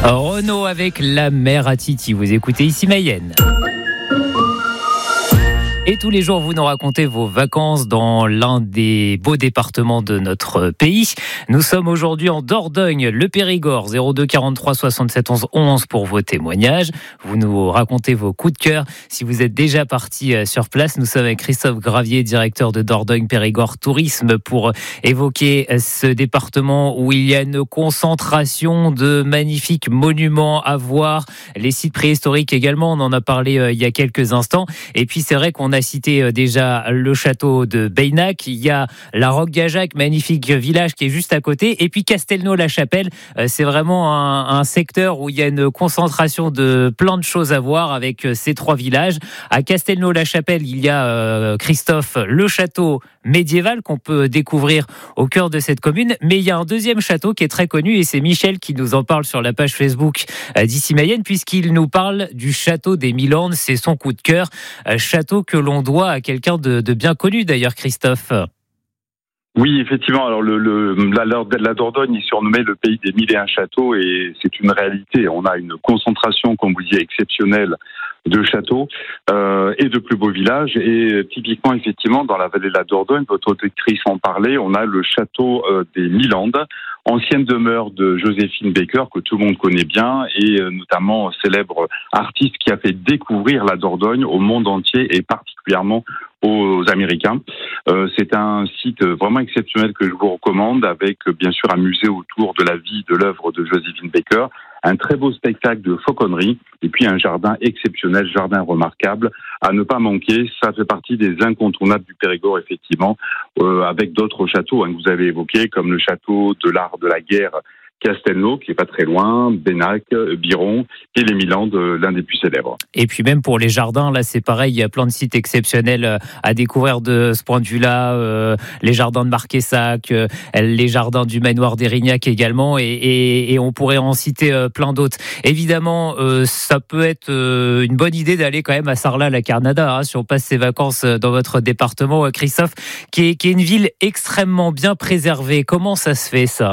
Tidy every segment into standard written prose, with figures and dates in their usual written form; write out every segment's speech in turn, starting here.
Renaud avec la mer à Titi. Vous écoutez ici Mayenne. Et tous les jours, vous nous racontez vos vacances dans l'un des beaux départements de notre pays. Nous sommes aujourd'hui en Dordogne, le Périgord, 02 43 67 11 11 pour vos témoignages. Vous nous racontez vos coups de cœur. Si vous êtes déjà parti sur place, nous sommes avec Christophe Gravier, directeur de Dordogne Périgord Tourisme, pour évoquer ce département où il y a une concentration de magnifiques monuments à voir. Les sites préhistoriques également, on en a parlé il y a quelques instants. Et puis c'est vrai qu'on a cité déjà le château de Beynac, il y a la Roque-Gajac, magnifique village qui est juste à côté, et puis Castelnau-la-Chapelle, c'est vraiment un secteur où il y a une concentration de plein de choses à voir avec ces trois villages. À Castelnau-la-Chapelle, il y a, Christophe, le château médiéval qu'on peut découvrir au cœur de cette commune, mais il y a un deuxième château qui est très connu et c'est Michel qui nous en parle sur la page Facebook d'Ici Mayenne, puisqu'il nous parle du château des Milandes, c'est son coup de cœur, château que l'on doit à quelqu'un de bien connu d'ailleurs, Christophe. Oui, effectivement. Alors, la Dordogne est surnommée le pays des 1001 châteaux et c'est une réalité. On a une concentration, comme vous disiez, exceptionnelle de châteaux et de plus beaux villages. Et typiquement, effectivement, dans la vallée de la Dordogne, votre auditrice en parlait, on a le château des Milandes, ancienne demeure de Joséphine Baker, que tout le monde connaît bien, et notamment célèbre artiste qui a fait découvrir la Dordogne au monde entier et particulièrement aux Américains. C'est un site vraiment exceptionnel que je vous recommande, avec bien sûr un musée autour de la vie, de l'œuvre de Joséphine Baker, un très beau spectacle de fauconnerie, et puis un jardin exceptionnel, jardin remarquable, à ne pas manquer. Ça fait partie des incontournables du Périgord, effectivement, avec d'autres châteaux que vous avez évoqués, comme le château de l'art de la guerre Castelnau, qui est pas très loin, Beynac, Biron et les Milandes, l'un des plus célèbres. Et puis même pour les jardins, là c'est pareil, il y a plein de sites exceptionnels à découvrir de ce point de vue-là, les jardins de Marquessac, les jardins du manoir d'Érignac également, et on pourrait en citer plein d'autres. Évidemment, ça peut être une bonne idée d'aller quand même à Sarlat-la-Carnada, si on passe ses vacances dans votre département, Christophe, qui est une ville extrêmement bien préservée. Comment ça se fait ça ?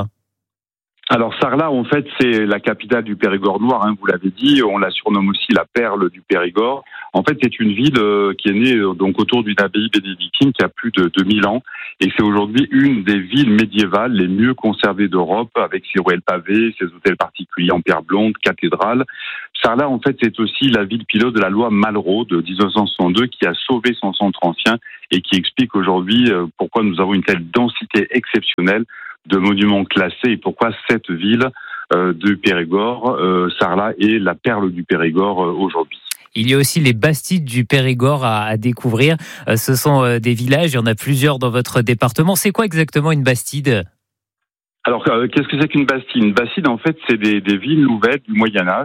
Alors Sarlat, en fait, c'est la capitale du Périgord noir, vous l'avez dit. On la surnomme aussi la perle du Périgord. En fait, c'est une ville qui est née donc autour d'une abbaye bénédictine qui a plus de 2000 ans. Et c'est aujourd'hui une des villes médiévales les mieux conservées d'Europe, avec ses ruelles pavées, ses hôtels particuliers en pierre blonde, cathédrales. Sarlat, en fait, c'est aussi la ville pilote de la loi Malraux de 1962 qui a sauvé son centre ancien et qui explique aujourd'hui pourquoi nous avons une telle densité exceptionnelle de monuments classés et pourquoi cette ville de Périgord, Sarlat, est la perle du Périgord aujourd'hui. Il y a aussi les Bastides du Périgord à découvrir. Ce sont des villages, il y en a plusieurs dans votre département. C'est quoi exactement une Bastide ? Alors, qu'est-ce que c'est qu'une Bastide ? Une Bastide, en fait, c'est des villes nouvelles du Moyen-Âge.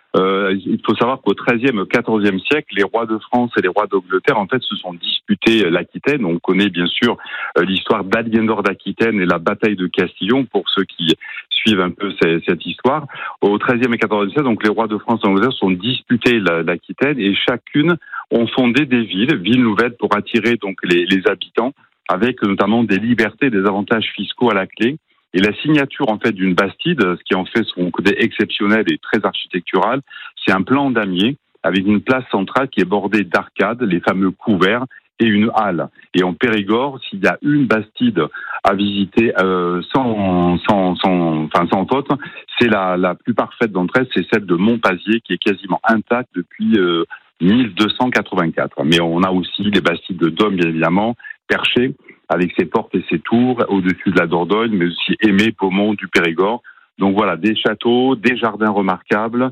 Il faut savoir qu'au XIIIe et XIVe siècle, les rois de France et les rois d'Angleterre, en fait, se sont disputés l'Aquitaine. On connaît bien sûr l'histoire d'Aliénor d'Aquitaine et la bataille de Castillon, pour ceux qui suivent un peu cette histoire. Au XIIIe et XIVe siècle, donc les rois de France et d'Angleterre se sont disputés l'Aquitaine et chacune ont fondé des villes nouvelles pour attirer donc les habitants, avec notamment des libertés, des avantages fiscaux à la clé. Et la signature, en fait, d'une bastide, ce qui en fait son côté exceptionnel et très architectural, c'est un plan damier avec une place centrale qui est bordée d'arcades, les fameux couverts, et une halle. Et en Périgord, s'il y a une bastide à visiter sans faute, c'est la plus parfaite d'entre elles, c'est celle de Montpazier, qui est quasiment intacte depuis 1284. Mais on a aussi les bastides de Dôme, bien évidemment, Perché, avec ses portes et ses tours au-dessus de la Dordogne, mais aussi Aimé, Beaumont, du Périgord. Donc voilà, des châteaux, des jardins remarquables,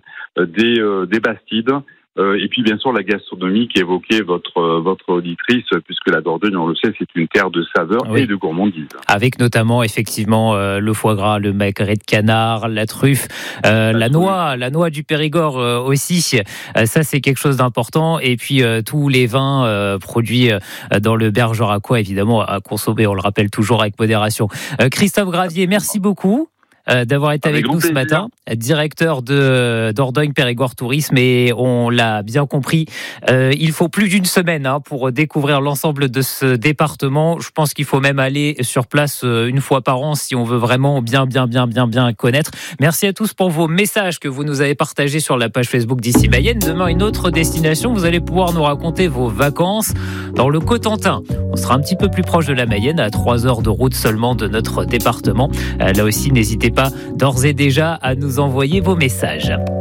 des bastides, et puis bien sûr la gastronomie qu'évoquait votre auditrice, puisque la Dordogne, on le sait, c'est une terre de saveurs et de gourmandise. Avec notamment effectivement le foie gras, le magret de canard, la truffe, la noix du Périgord aussi. Ça c'est quelque chose d'important. Et puis tous les vins produits dans le Bergeracois, évidemment à consommer, on le rappelle toujours avec modération. Christophe Gravier, merci beaucoup. d'avoir été avec nous ce matin, directeur de Dordogne Périgord Tourisme, et on l'a bien compris, il faut plus d'une semaine pour découvrir l'ensemble de ce département. Je pense qu'il faut même aller sur place une fois par an si on veut vraiment bien connaître. Merci à tous pour vos messages que vous nous avez partagés sur la page Facebook d'Ici Mayenne. Demain, une autre destination, vous allez pouvoir nous raconter vos vacances dans le Cotentin. On sera un petit peu plus proche de la Mayenne, à 3 heures de route seulement de notre département. Là aussi, n'hésitez pas d'ores et déjà à nous envoyer vos messages.